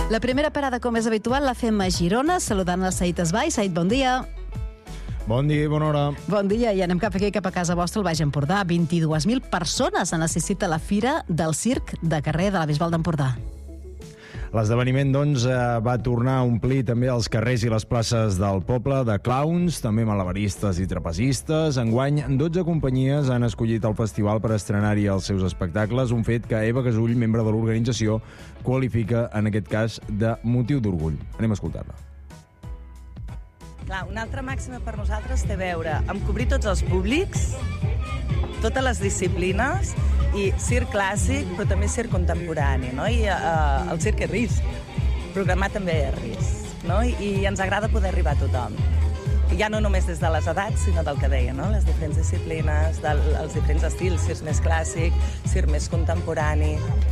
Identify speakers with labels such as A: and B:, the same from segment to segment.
A: La primera parada, com és habitual, la fem a Girona, saludant el Said Esbai. Said, bon dia.
B: Bon dia i bona hora.
A: Bon dia, i anem cap aquí, cap a casa vostra, al Baix Empordà. 22.000 persones han assistit a la Fira del Circ de Carrer de la Bisbal d'Empordà.
B: L'esdeveniment, doncs, va tornar a omplir també els carrers i les places del poble de clowns, també malabaristes i trapezistes. Enguany, 12 companyies han escollit el festival per estrenar-hi els seus espectacles, un fet que Eva Gasull, membre de l'organització, qualifica, en aquest cas, de motiu d'orgull. Anem a escoltar-la.
C: Clar, una altra màxima per nosaltres té a veure amb cobrir tots els públics, totes les disciplines, i circ clàssic, però també circ contemporani, no? I el circ és risc, programar també és risc, no? I ens agrada poder arribar a tothom. Ja no només des de les edats, sinó del que deia, no? Les diferents disciplines, els diferents estils, circ més clàssic, circ més contemporani.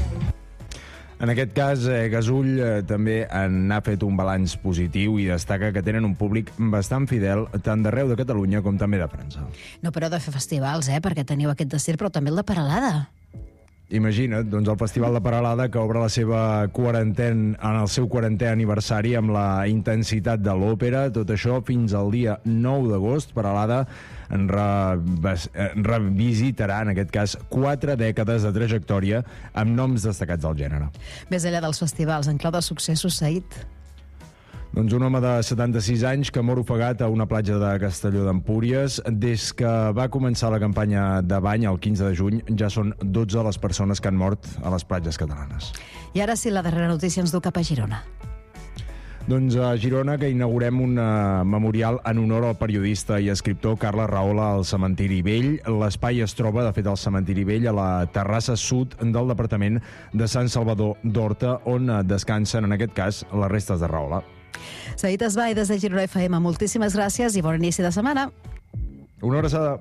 B: En aquest cas, Gasull també n'ha fet un balanç positiu i destaca que tenen un públic bastant fidel tant d'arreu de Catalunya com també de França.
A: No pareu de fer festivals, perquè teniu aquest de circ, però també el de Peralada.
B: Imagina't, doncs, el Festival de Peralada, que obre en el seu 40è aniversari amb la intensitat de l'òpera. Tot això fins al dia 9 d'agost. Peralada en revisitarà, en aquest cas, 4 dècades de trajectòria amb noms destacats del gènere.
A: Més enllà dels festivals, en clau de successos, Said?
B: Doncs un home de 76 anys que mor ofegat a una platja de Castelló d'Empúries. Des que va començar la campanya de bany el 15 de juny, ja són 12 les persones que han mort a les platges catalanes.
A: I ara sí, la darrera notícia ens du cap a Girona.
B: Doncs a Girona, que inaugurem un memorial en honor al periodista i escriptor Carles Rahola al Cementiri Vell. L'espai es troba, de fet, al Cementiri Vell, a la terrassa sud del departament de Sant Salvador d'Horta, on descansen, en aquest cas, les restes de Rahola.
A: Said Esbai, des de Girona FM, moltíssimes gràcies i bon inici de setmana.
B: Una abraçada.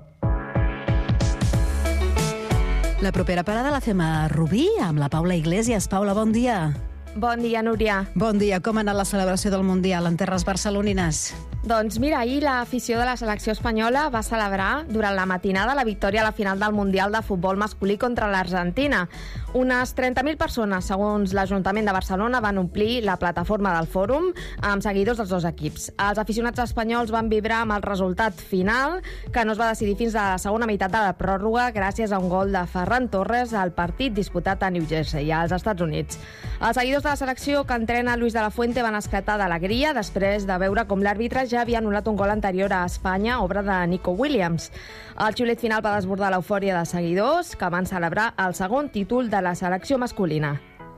A: La propera parada la fem a Rubí, amb la Paula Iglesias. Paula, bon dia.
D: Bon dia, Núria.
A: Bon dia. Com ha anat la celebració del Mundial en terres barcelonines?
D: Doncs mira, ahir l'afició de la selecció espanyola va celebrar durant la matinada la victòria a la final del Mundial de Futbol masculí contra l'Argentina. Unes 30.000 persones, segons l'Ajuntament de Barcelona, van omplir la plataforma del fòrum amb seguidors dels dos equips. Els aficionats espanyols van vibrar amb el resultat final, que no es va decidir fins a la segona meitat de la pròrroga gràcies a un gol de Ferran Torres al partit disputat a New Jersey, als Estats Units. Els seguidors de la selecció que entrena Luis de la Fuente van esclatar d'alegria després de veure com l'àrbitre ja havia anul·lat un gol anterior a Espanya, obra de Nico Williams. El xiulet final va desbordar l'eufòria de seguidors que van celebrar el segon títol de la selecció masculina.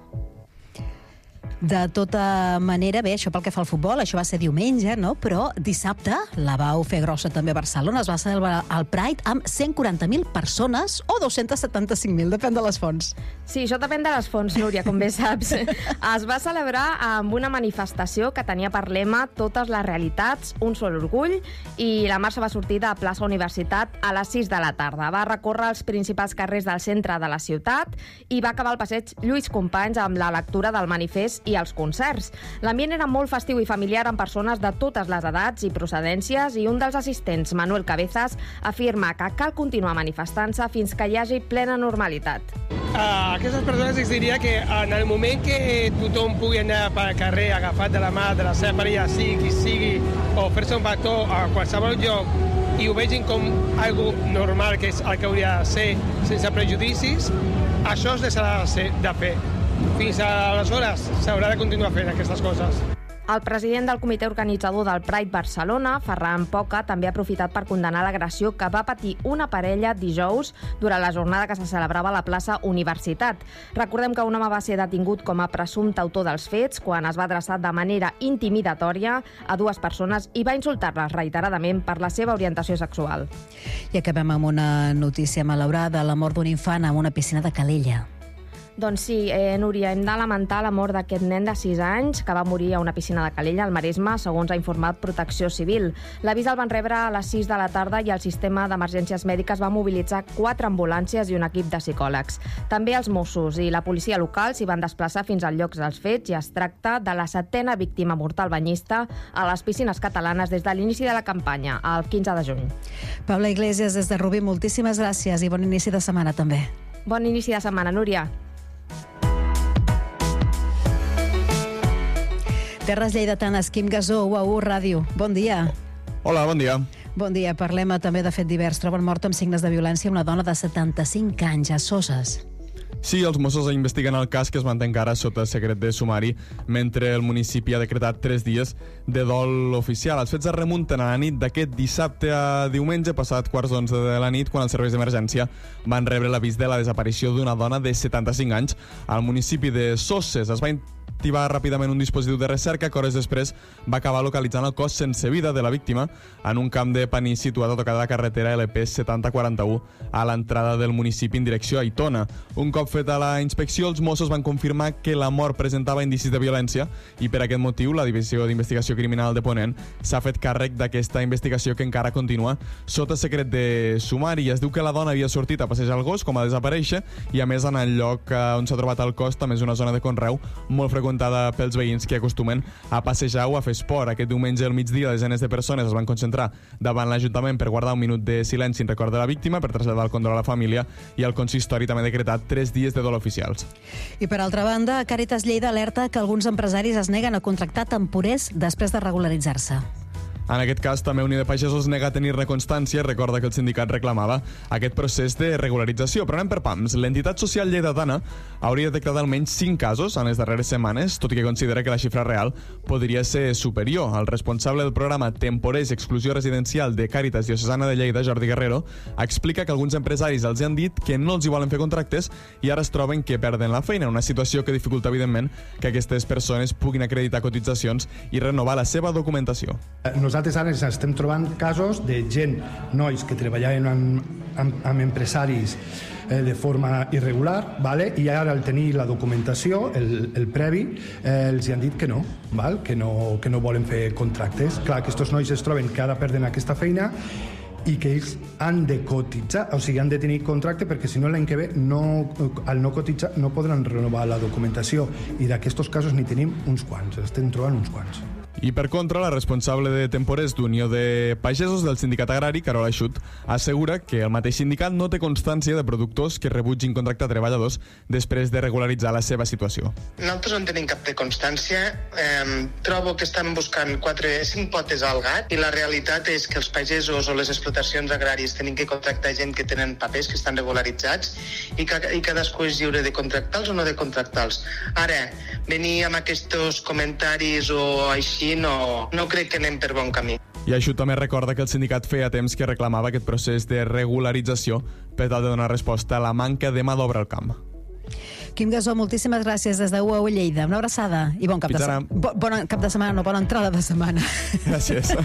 A: De tota manera, bé, això pel que fa al futbol, això va ser diumenge, no? Però dissabte la vau fer grossa també a Barcelona. Es va celebrar el Pride amb 140.000 persones o 275.000, depèn de les fonts.
D: Sí, això depèn de les fonts, Núria, com bé saps. Es va celebrar amb una manifestació que tenia per lema totes les realitats, un sol orgull, i la marxa va sortir de plaça Universitat a les 6 de la tarda. Va recórrer els principals carrers del centre de la ciutat i va acabar al passeig Lluís Companys amb la lectura del manifest i els concerts. L'ambient era molt festiu i familiar amb persones de totes les edats i procedències, i un dels assistents, Manuel Cabezas, afirma que cal continuar manifestant-se fins que hi hagi plena normalitat.
E: A aquestes persones els diria que en el moment que tothom pugui anar pel carrer agafat de la mà de la seva parella, sigui qui sigui, o fer-se un petó a qualsevol lloc i ho vegin com algo normal, que és el que hauria de ser, sense prejudicis, això es deixarà de fer. Fins aleshores s'haurà de continuar fent aquestes coses.
D: El president del comitè organitzador del Pride Barcelona, Ferran Poca, també ha aprofitat per condenar l'agressió que va patir una parella dijous durant la jornada que se celebrava a la plaça Universitat. Recordem que un home va ser detingut com a presumpte autor dels fets quan es va adreçar de manera intimidatòria a dues persones i va insultar-les reiteradament per la seva orientació sexual.
A: I acabem amb una notícia malaurada, la mort d'un infant en una piscina de Calella.
D: Doncs sí, Núria, hem de lamentar la mort d'aquest nen de 6 anys que va morir a una piscina de Calella, al Maresme, segons ha informat Protecció Civil. L'avís el van rebre a les 6 de la tarda i el sistema d'emergències mèdiques va mobilitzar 4 ambulàncies i un equip de psicòlegs. També els Mossos i la policia local s'hi van desplaçar fins al lloc dels fets i es tracta de la 7a víctima mortal banyista a les piscines catalanes des de l'inici de la campanya, el 15 de juny.
A: Paula Iglesias, des de Rubí, moltíssimes gràcies i bon inici de setmana també.
D: Bon inici de setmana, Núria.
A: Terres lleidatanes, Quim Gasó, UAU Ràdio. Bon dia.
F: Hola, bon dia.
A: Bon dia. Parlem també de fet divers. Troben morta amb signes de violència una dona de 75 anys a Soses.
F: Sí, els Mossos investiguen el cas que es manté encara sota secret de sumari mentre el municipi ha decretat 3 dies de dol oficial. Els fets es remunten a la nit d'aquest dissabte a diumenge, passat 11:15 de la nit, quan els serveis d'emergència van rebre l'avís de la desaparició d'una dona de 75 anys al municipi de Soses. Es va activar ràpidament un dispositiu de recerca que hores després va acabar localitzant el cos sense vida de la víctima en un camp de panís situat a tocar de la carretera LP 7041 a l'entrada del municipi en direcció a Aitona. Un cop feta la inspecció, els Mossos van confirmar que la mort presentava indicis de violència i per aquest motiu la Divisió d'Investigació Criminal de Ponent s'ha fet càrrec d'aquesta investigació que encara continua sota secret de sumari. Es diu que la dona havia sortit a passejar el gos com a desaparèixer i a més en el lloc on s'ha trobat el cos també és una zona de conreu molt freqüentada pels veïns que acostumen a passejar o a fer esport. Aquest diumenge al migdia desenes de persones es van concentrar davant l'Ajuntament per guardar un minut de silenci en record de la víctima, per traslladar el condol a la família, i el consistori també ha decretat 3 dies de dol oficials.
A: I per altra banda, Càritas Lleida alerta que alguns empresaris es neguen a contractar temporers després de regularitzar-se.
F: En aquest cas, també Unió de Pagesos nega tenir-ne constància i recorda que el sindicat reclamava aquest procés de regularització. Però anem per pams. L'entitat social lleidatana hauria detectat almenys 5 casos en les darreres setmanes, tot i que considera que la xifra real podria ser superior. El responsable del programa Temporers i Exclusió Residencial de Càritas Diocesana de Lleida, Jordi Guerrero, explica que alguns empresaris els han dit que no els hi volen fer contractes i ara es troben que perden la feina, una situació que dificulta, evidentment, que aquestes persones puguin acreditar cotitzacions i renovar la seva documentació.
G: Nosaltres ara ens estem trobant casos de gent, nois que treballaven amb empresaris de forma irregular, vale? I ara al tenir la documentació, el previ, els han dit que no, val? Que no volen fer contractes. Clar, aquests nois es troben que ara perden aquesta feina i que ells han de cotitzar, o sigui, han de tenir contracte perquè si no l'any que ve al no cotitzar no podran renovar la documentació, i d'aquests casos n'hi tenim uns quants, estem trobant uns quants.
F: I per contra, la responsable de temporers d'Unió de Pagesos del sindicat agrari, Carola Xut, assegura que el mateix sindicat no té constància de productors que rebutgin contractar treballadors després de regularitzar la seva situació.
H: Nosaltres no tenim cap de constància. Trobo que estan buscant 5 potes al gat i la realitat és que els pagesos o les explotacions agràries tenen que contractar gent que tenen papers que estan regularitzats i cadascú és lliure de contractar-los o no de contractar-los. Ara, venir amb aquests comentaris o així no crec que anem per bon camí.
F: I això també recorda que el sindicat feia temps que reclamava aquest procés de regularització per tal de donar resposta a la manca de mà d'obra al camp.
A: Quim Gasó, moltíssimes gràcies des de UAU Lleida. Una abraçada i bon cap de setmana. Bon cap de setmana, no, bona entrada de setmana.
F: Gràcies.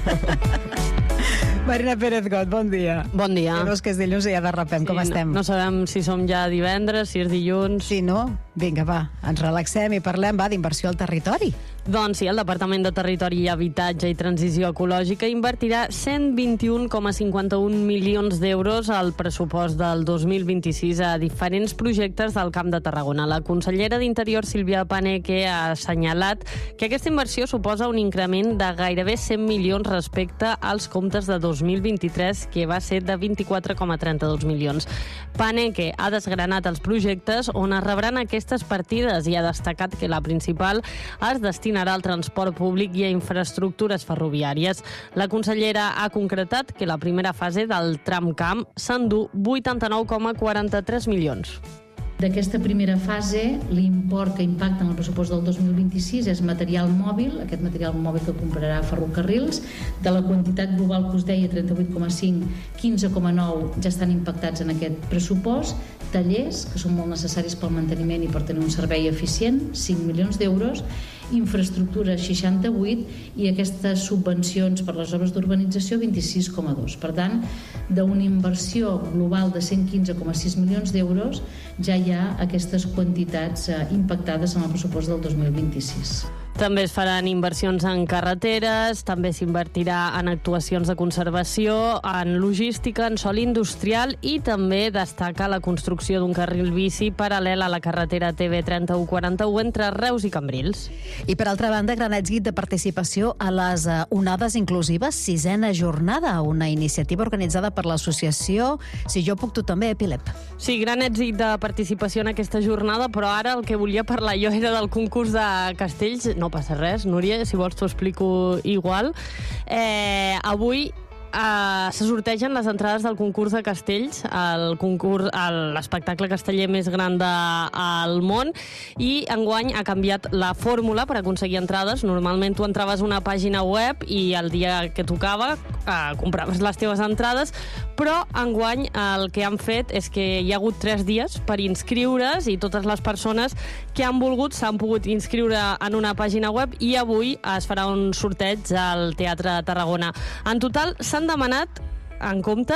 A: Marina Pérez Got, bon dia.
I: Bon dia.
A: Que veus que és dilluns i ja derrapem, com estem?
I: No sabem si som ja divendres, si és dilluns...
A: Sí, no? Vinga, va, ens relaxem i parlem, d'inversió al territori.
I: Doncs sí, el Departament de Territori i Habitatge i Transició Ecològica invertirà 121,51 milions d'euros al pressupost del 2026 a diferents projectes del Camp de Tarragona. La consellera d'Interior, Sílvia Paneque, ha assenyalat que aquesta inversió suposa un increment de gairebé 100 milions respecte als comptes de 2023, que va ser de 24,32 milions. Paneque ha desgranat els projectes on es rebran aquestes partides i ha destacat que la principal es destinarà al transport públic i a infraestructures ferroviàries. La consellera ha concretat que la primera fase del tramcamp s'endú 89,43 milions.
J: D'aquesta primera fase, l'import que impacta en el pressupost del 2026 és material mòbil, aquest material mòbil que comprarà Ferrocarrils. De la quantitat global que us deia, 38,5, 15,9 ja estan impactats en aquest pressupost. Tallers, que són molt necessaris pel manteniment i per tenir un servei eficient, 5 milions d'euros. Infraestructures, 68, i aquestes subvencions per les obres d'urbanització, 26,2. Per tant, d'una inversió global de 115,6 milions d'euros, ja hi ha aquestes quantitats impactades en el pressupost del 2026.
I: També es faran inversions en carreteres, també s'invertirà en actuacions de conservació, en logística, en sòl industrial i també destaca la construcció d'un carril bici paral·lel a la carretera TB3141 entre Reus i Cambrils.
A: I per altra banda, gran èxit de participació a les Onades Inclusives, 6ª jornada, una iniciativa organitzada per l'associació Si jo puc, tu també, Epilep.
I: Sí, gran èxit de participació en aquesta jornada, però ara el que volia parlar jo era del concurs de castells, no No passa res, Núria, si vols t'ho explico igual. Avui se sortegen les entrades del concurs de castells, l'espectacle casteller més gran del món, i enguany ha canviat la fórmula per aconseguir entrades. Normalment tu entraves a una pàgina web i el dia que tocava compraves les teves entrades, però enguany el que han fet és que hi ha hagut 3 dies per inscriure's i totes les persones que han volgut s'han pogut inscriure en una pàgina web i avui es farà un sorteig al Teatre de Tarragona. En total s'han demanat en compte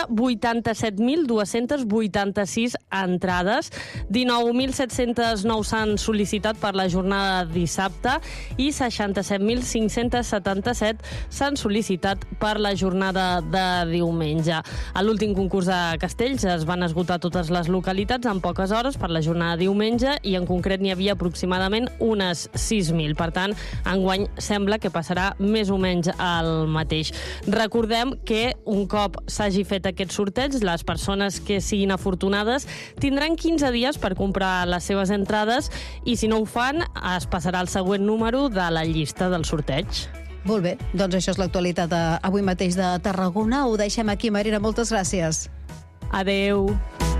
I: 87.286 entrades, 19.709 s'han sol·licitat per la jornada de dissabte i 67.577 s'han sol·licitat per la jornada de diumenge. A l'últim concurs de castells es van esgotar totes les localitats en poques hores per la jornada de diumenge i en concret n'hi havia aproximadament unes 6.000. Per tant, enguany sembla que passarà més o menys el mateix. Recordem que un cop s'hagi fet aquest sorteig, les persones que siguin afortunades tindran 15 dies per comprar les seves entrades i si no ho fan es passarà al següent número de la llista del sorteig.
A: Molt bé, doncs això és l'actualitat avui mateix de Tarragona. Ho deixem aquí, Marina, moltes gràcies.
I: Adeu.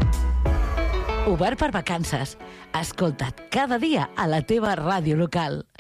K: Obert per vacances. Escolta't cada dia a la teva ràdio local.